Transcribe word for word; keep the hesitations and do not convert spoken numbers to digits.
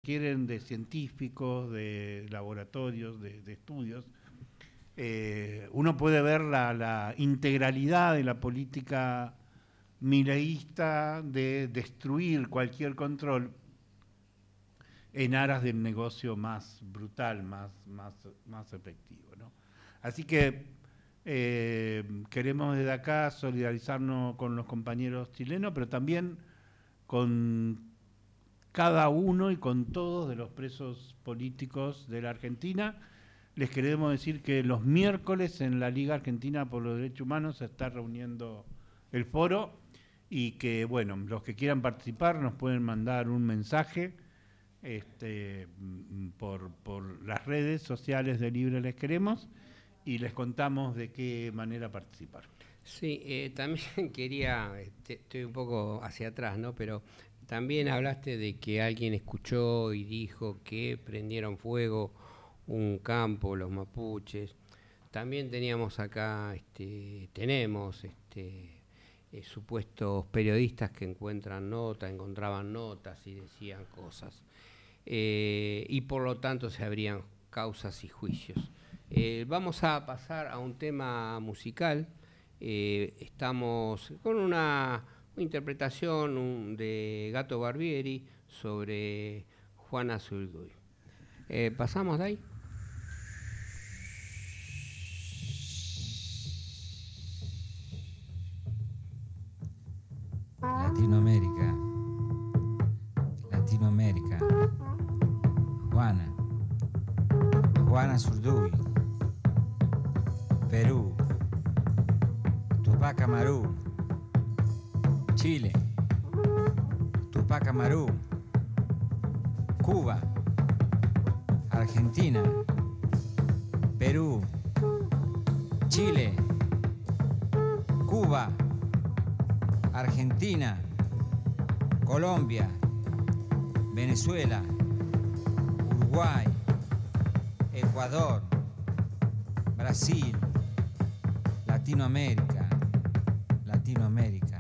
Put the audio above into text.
requieren de científicos, de laboratorios, de, de estudios. Eh, uno puede ver la, la integralidad de la política mileísta de destruir cualquier control en aras del negocio más brutal, más, más, más efectivo, ¿no? Así que eh, queremos desde acá solidarizarnos con los compañeros chilenos, pero también con cada uno y con todos de los presos políticos de la Argentina. Les queremos decir que los miércoles en la Liga Argentina por los Derechos Humanos se está reuniendo el foro y que, bueno, los que quieran participar nos pueden mandar un mensaje este, por, por las redes sociales de Libre Les Queremos y les contamos de qué manera participar. Sí, eh, también quería, te, estoy un poco hacia atrás, ¿no? Pero también hablaste de que alguien escuchó y dijo que prendieron fuego un campo, los mapuches. También teníamos acá, este, tenemos este, eh, supuestos periodistas que encuentran notas, encontraban notas y decían cosas. Eh, y por lo tanto se abrían causas y juicios. Eh, vamos a pasar a un tema musical. Eh, estamos con una, una interpretación un, de Gato Barbieri sobre Juana Zurduy. Eh, ¿Pasamos de ahí? Latinoamérica, Latinoamérica, Juana, Juana Zurduy, Perú, Tupac Amaru, Chile, Tupac Amaru, Cuba, Argentina, Perú, Chile, Cuba, Argentina, Colombia, Venezuela, Uruguay, Ecuador, Brasil, Latinoamérica, Latinoamérica.